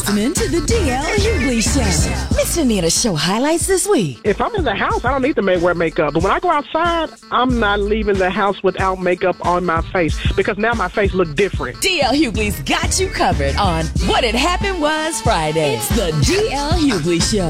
listening to the DL Hughley Show. Mr. Nita show highlights this week. If I'm in the house, I don't need to wear makeup. But when I go outside, I'm not leaving the house without makeup on my face because now my face looks different. DL Hughley's got you covered on What Had Happened Was Friday. It's the DL Hughley Show.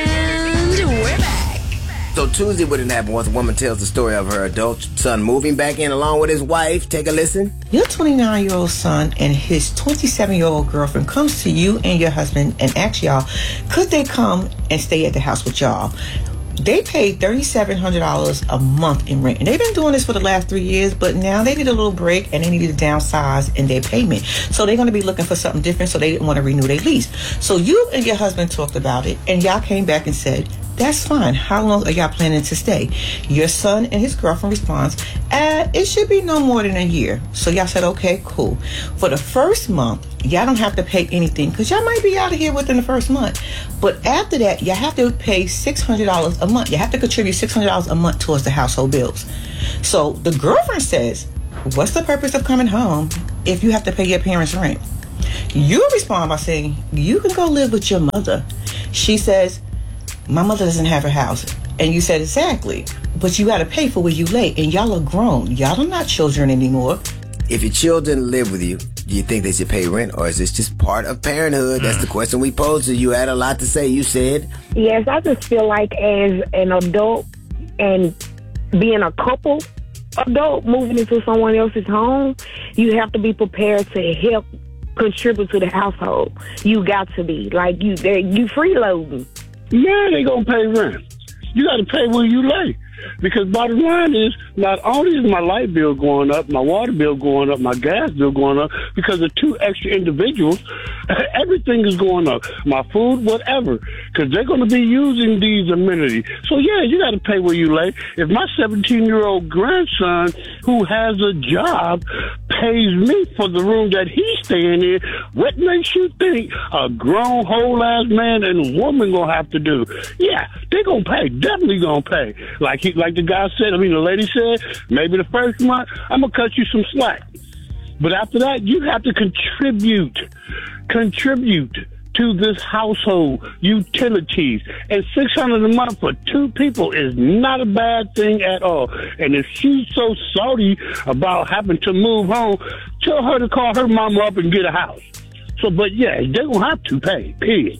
And we're back. So Tuesday, What Had Happened Was, a woman tells the story of her adult son moving back in along with his wife. Take a listen. Your 29-year-old son and his 27-year-old girlfriend comes to you and your husband and asks y'all, could they come and stay at the house with y'all? They paid $3,700 a month in rent. And they've been doing this for the last 3 years, but now they need a little break and they need to downsize in their payment. So they're going to be looking for something different, so they didn't want to renew their lease. So you and your husband talked about it, and y'all came back and said, that's fine. How long are y'all planning to stay? Your son and his girlfriend responds, it should be no more than a year. So y'all said, okay, cool. For the first month, y'all don't have to pay anything because y'all might be out of here within the first month. But after that, y'all have to pay $600 a month. You have to contribute $600 a month towards the household bills. So the girlfriend says, what's the purpose of coming home if you have to pay your parents' rent? You respond by saying, you can go live with your mother. She says, my mother doesn't have a house. And you said, exactly. But you got to pay for where you lay. And y'all are grown. Y'all are not children anymore. If your children live with you, do you think they should pay rent, or is this just part of parenthood? That's the question we posed to you. You had a lot to say. You said, yes, I just feel like as an adult and being a couple adult moving into someone else's home, you have to be prepared to help contribute to the household. You got to be. Like, you freeloading. Yeah, they gonna pay rent. You got to pay where you lay. Because bottom line is, not only is my light bill going up, my water bill going up, my gas bill going up, because of two extra individuals, everything is going up. My food, whatever. Because they're going to be using these amenities. So, yeah, you got to pay where you lay. If my 17-year-old grandson, who has a job, pays me for the room that he's staying in, what makes you think a grown, whole-ass man and woman going to have to do? Yeah, they're going to pay. Definitely going to pay. Like the guy said, the lady said, maybe the first month, I'm going to cut you some slack. But after that, you have to contribute to this household utilities. And $600 a month for two people is not a bad thing at all. And if she's so salty about having to move home, tell her to call her mama up and get a house. So, but yeah, they're going to have to pay, period.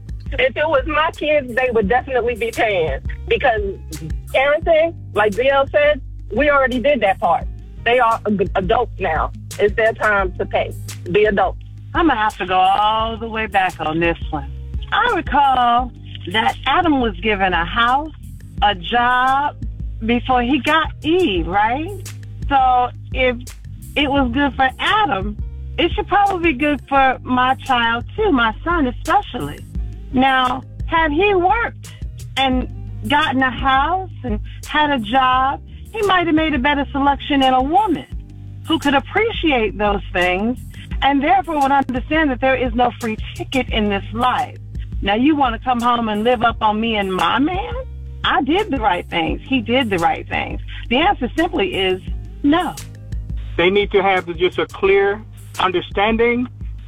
If it was my kids, they would definitely be paying. Because parenting, like Bill said, we already did that part. They are adults now. It's their time to pay. Be adults. I'm going to have to go all the way back on this one. I recall that Adam was given a house, a job, before he got Eve, right? So if it was good for Adam, it should probably be good for my child too, my son especially. Now, had he worked and gotten a house and had a job, he might have made a better selection in a woman who could appreciate those things and therefore would understand that there is no free ticket in this life. Now, you want to come home and live up on me and my man? I did the right things. He did the right things. The answer simply is no. They need to have just a clear understanding.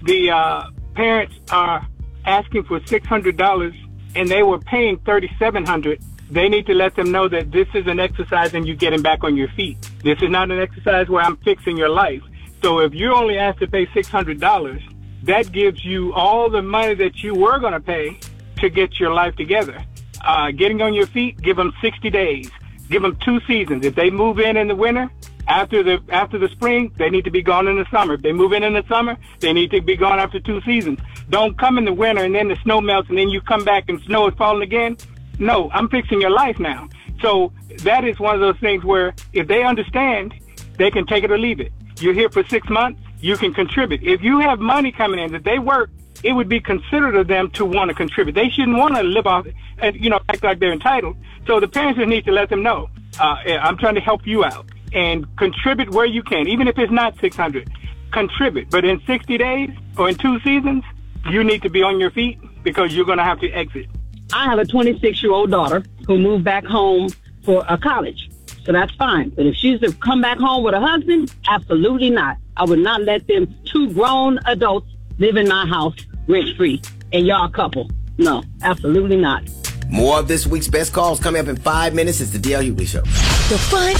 The parents are asking for $600 and they were paying $3,700. They need to let them know that this is an exercise in you getting back on your feet. This is not an exercise where I'm fixing your life. So if you're only asked to pay $600, that gives you all the money that you were going to pay to get your life together. Getting on your feet, give them 60 days. Give them 2 seasons. If they move in the winter, after the spring, they need to be gone in the summer. If they move in the summer, they need to be gone after 2 seasons. Don't come in the winter and then the snow melts and then you come back and snow is falling again. No, I'm fixing your life now. So that is one of those things where if they understand, they can take it or leave it. You're here for 6 months, you can contribute. If you have money coming in that they work, it would be considered of them to want to contribute. They shouldn't want to live off and, act like they're entitled. So the parents just need to let them know, I'm trying to help you out and contribute where you can. Even if it's not $600, contribute. But in 60 days or in 2 seasons, you need to be on your feet because you're going to have to exit. I have a 26-year-old daughter who moved back home for college. So that's fine. But if she's to come back home with a husband, absolutely not. I would not let them, 2 grown adults, live in my house rent-free and y'all a couple. No, absolutely not. More of this week's best calls coming up in 5 minutes. It's the DL Hughley Show. The fun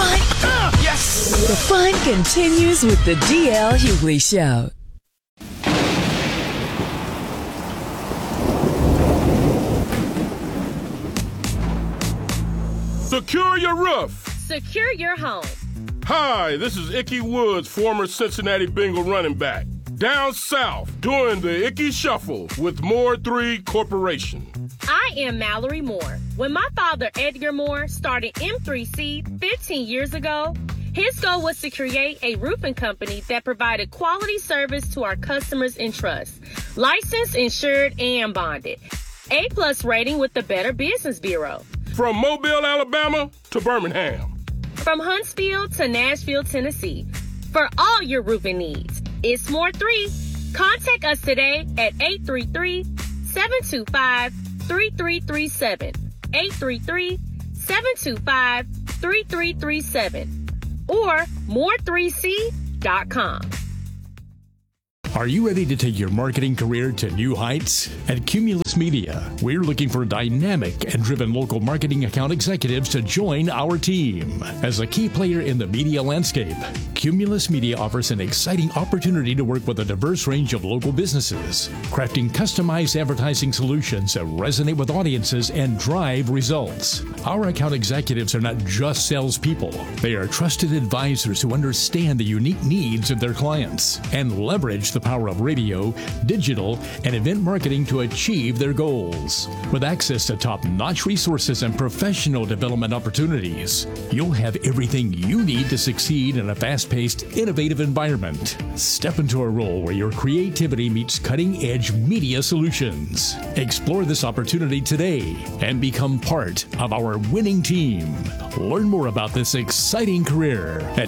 continues with the DL Hughley Show. Secure your roof. Secure your home. Hi, this is Ickey Woods, former Cincinnati Bengal running back. Down south, doing the Ickey Shuffle with Moore 3 Corporation. I am Mallory Moore. When my father, Edgar Moore, started M3C 15 years ago, his goal was to create a roofing company that provided quality service to our customers in trust. Licensed, insured, and bonded. A+ rating with the Better Business Bureau. From Mobile, Alabama to Birmingham. From Huntsville to Nashville, Tennessee. For all your roofing needs, it's Moore 3. Contact us today at 833-725-3337. 833-725-3337. Or more3c.com. Are you ready to take your marketing career to new heights? At Cumulus Media, we're looking for dynamic and driven local marketing account executives to join our team. As a key player in the media landscape, Cumulus Media offers an exciting opportunity to work with a diverse range of local businesses, crafting customized advertising solutions that resonate with audiences and drive results. Our account executives are not just salespeople. They are trusted advisors who understand the unique needs of their clients and leverage the power of radio, digital, and event marketing to achieve their goals. With access to top-notch resources and professional development opportunities, you'll have everything you need to succeed in a fast-paced, innovative environment. Step into a role where your creativity meets cutting-edge media solutions. Explore this opportunity today and become part of our winning team. Learn more about this exciting career at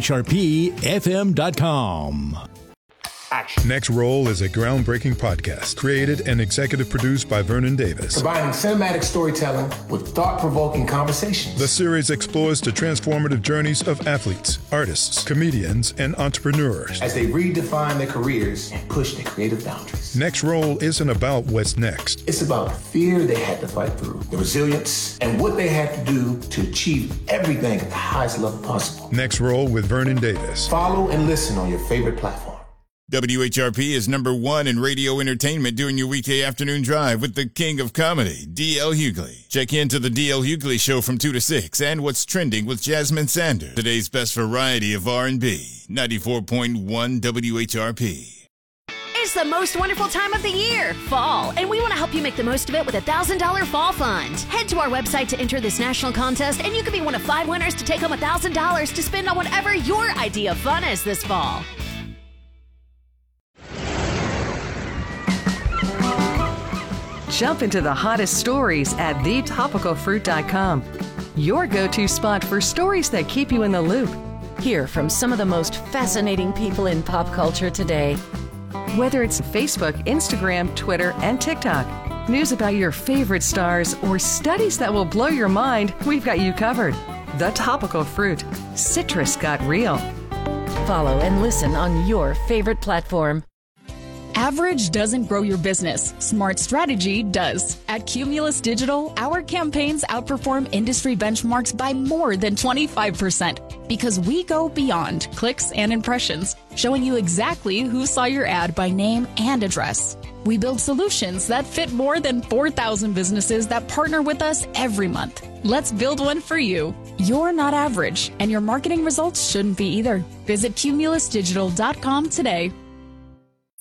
WHRPFM.com. Next Roll is a groundbreaking podcast created and executive produced by Vernon Davis. Combining cinematic storytelling with thought-provoking conversations. The series explores the transformative journeys of athletes, artists, comedians, and entrepreneurs as they redefine their careers and push their creative boundaries. Next Roll isn't about what's next. It's about the fear they had to fight through, the resilience, and what they had to do to achieve everything at the highest level possible. Next Roll with Vernon Davis. Follow and listen on your favorite platform. WHRP is #1 in radio entertainment during your weekday afternoon drive with the king of comedy, DL Hughley. Check into the DL Hughley Show from 2 to 6 and What's Trending with Jasmine Sanders. Today's best variety of R&B, 94.1 WHRP. It's the most wonderful time of the year, fall, and we want to help you make the most of it with a $1,000 fall fund. Head to our website to enter this national contest, and you could be one of 5 winners to take home $1,000 to spend on whatever your idea of fun is this fall. Jump into the hottest stories at thetopicalfruit.com. Your go-to spot for stories that keep you in the loop. Hear from some of the most fascinating people in pop culture today. Whether it's Facebook, Instagram, Twitter, and TikTok, news about your favorite stars, or studies that will blow your mind, we've got you covered. The Topical Fruit. Citrus got real. Follow and listen on your favorite platform. Average doesn't grow your business. Smart strategy does. At Cumulus Digital, our campaigns outperform industry benchmarks by more than 25% because we go beyond clicks and impressions, showing you exactly who saw your ad by name and address. We build solutions that fit more than 4,000 businesses that partner with us every month. Let's build one for you. You're not average, and your marketing results shouldn't be either. Visit cumulusdigital.com today.